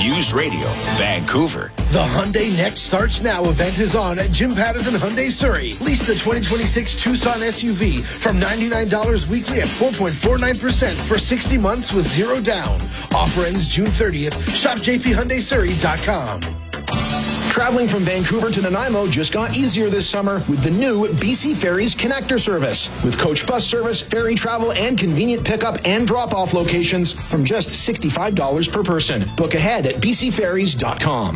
News Radio, Vancouver. The Hyundai Next Starts Now event is on at Jim Pattison Hyundai Surrey. Lease the 2026 Tucson SUV from $99 weekly at 4.49% for 60 months with zero down. Offer ends June 30th. Shop jphyundaisurrey.com. Traveling from Vancouver to Nanaimo just got easier this summer with the new BC Ferries Connector service. With coach bus service, ferry travel, and convenient pickup and drop-off locations from just $65 per person. Book ahead at bcferries.com.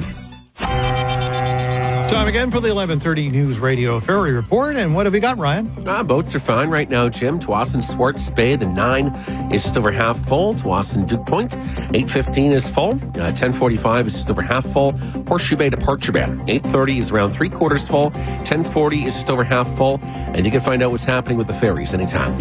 Time again for the 11:30 News Radio Ferry Report. And what have we got, Ryan? Boats are fine right now, Jim. Tsawwassen Swartz Bay, the 9 is just over half full. Tsawwassen Duke Point, 8:15 is full. 10:45 is just over half full. Horseshoe Bay Departure Bay, 8:30 is around 3/4 full. 10:40 is just over half full. And you can find out what's happening with the ferries anytime.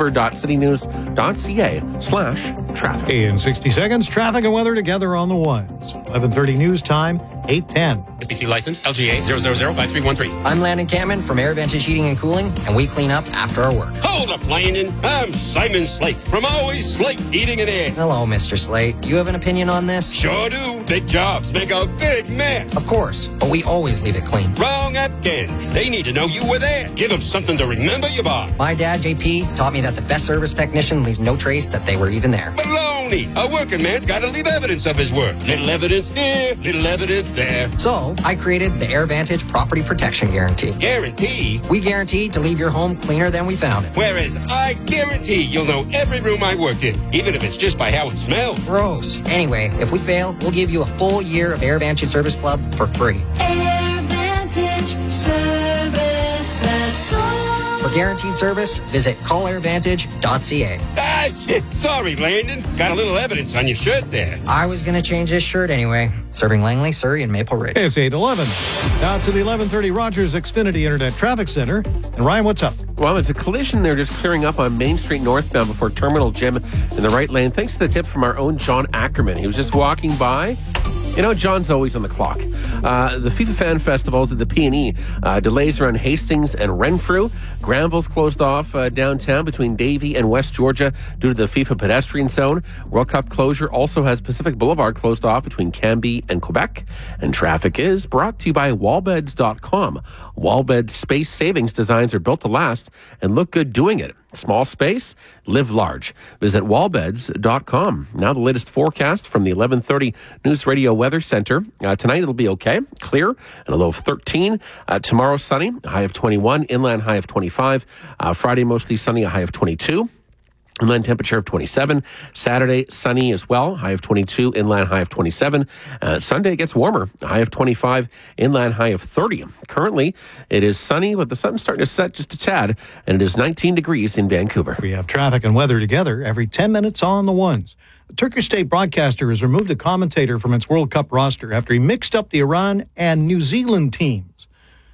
Vancouver.citynews.ca/traffic. In 60 seconds, traffic and weather together on the ones. 11:30 news time, 8:10. SBC license LGA 0005313. I'm Landon Cameron from AirVantage Heating and Cooling, and we clean up after our work. Hold up, Landon. I'm Simon Slate from Always Slate Heating and Air. Hello, Mr. Slate. You have an opinion on this? Sure do. Big jobs make a big mess. Of course, but we always leave it clean. Wrong again. They need to know you were there. Give them something to remember you by. My dad, JP, taught me that the best service technician leaves no trace that they were even there. Baloney. A working man's got to leave evidence of his work. Little evidence here, little evidence there. So, I created the AirVantage Property Protection Guarantee. Guarantee? We guarantee to leave your home cleaner than we found it. Whereas I guarantee you'll know every room I worked in, even if it's just by how it smells. Gross. Anyway, if we fail, we'll give you a full year of AirVantage Service Club for free. AirVantage Service, that's all. For guaranteed service, visit callairvantage.ca. Ah, shit. Sorry, Landon. Got a little evidence on your shirt there. I was going to change this shirt anyway. Serving Langley, Surrey, and Maple Ridge. It's 8:11. Now to the 11:30 Rogers Xfinity Internet Traffic Center. And Ryan, what's up? Well, it's a collision they're just clearing up on Main Street northbound before Terminal Gym in the right lane. Thanks to the tip from our own John Ackerman. He was just walking by. You know, John's always on the clock. The FIFA Fan Festivals at the P&E. Delays around Hastings and Renfrew. Granville's closed off downtown between Davie and West Georgia due to the FIFA pedestrian zone. World Cup closure also has Pacific Boulevard closed off between Cambie and Quebec. And traffic is brought to you by wallbeds.com. Wallbeds space savings designs are built to last and look good doing it. Small space, live large. Visit wallbeds.com. Now the latest forecast from the 11:30 News Radio Weather Center. Tonight it'll be okay, clear, and a low of 13. Tomorrow sunny, a high of 21. Inland high of 25. Friday mostly sunny, a high of 22. Inland temperature of 27. Saturday, sunny as well. High of 22. Inland high of 27. Sunday gets warmer. A high of 25. Inland high of 30. Currently, it is sunny, but the sun's starting to set just a tad, and it is 19 degrees in Vancouver. We have traffic and weather together every 10 minutes on the ones. The Turkish state broadcaster has removed a commentator from its World Cup roster after he mixed up the Iran and New Zealand teams.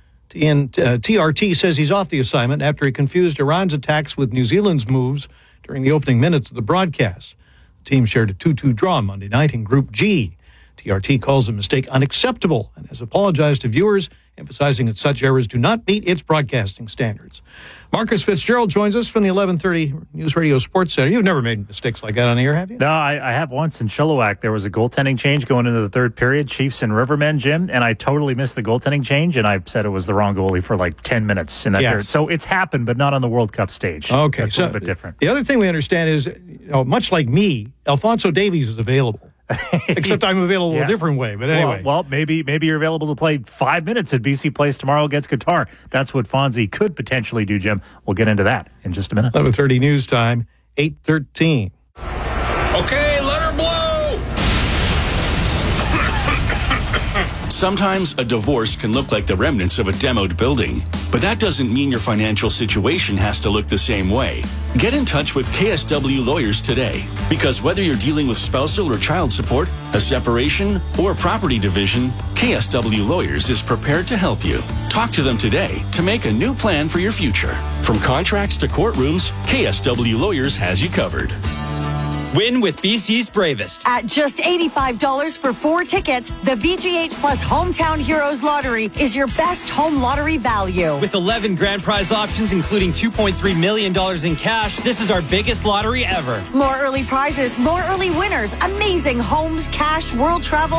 TRT says he's off the assignment after he confused Iran's attacks with New Zealand's moves during the opening minutes of the broadcast. The team shared a 2-2 draw Monday night in Group G. TRT calls the mistake unacceptable and has apologized to viewers, emphasizing that such errors do not meet its broadcasting standards. Marcus Fitzgerald joins us from the 11:30 News Radio Sports Center. You've never made mistakes like that on the air, have you? No, I have once in Chilliwack. There was a goaltending change going into the third period, Chiefs and Rivermen, Jim, and I totally missed the goaltending change, and I said it was the wrong goalie for like 10 minutes in that period. So it's happened, but not on the World Cup stage. Okay. That's a little bit different. The other thing we understand is, much like me, Alphonso Davies is available. Except I'm available a different way. But anyway. Well, maybe you're available to play 5 minutes at BC Place tomorrow against Qatar. That's what Fonzie could potentially do, Jim. We'll get into that in just a minute. 11:30 news time, 8:13. Okay, let her blow! Sometimes a divorce can look like the remnants of a demoed building, but that doesn't mean your financial situation has to look the same way. Get in touch with KSW Lawyers today, because whether you're dealing with spousal or child support, a separation, or property division, KSW Lawyers is prepared to help you. Talk to them today to make a new plan for your future. From contracts to courtrooms, KSW Lawyers has you covered. Win with BC's Bravest. At just $85 for 4 tickets, the VGH Plus Hometown Heroes Lottery is your best home lottery value. With 11 grand prize options, including $2.3 million in cash, this is our biggest lottery ever. More early prizes, more early winners, amazing homes, cash, world travel,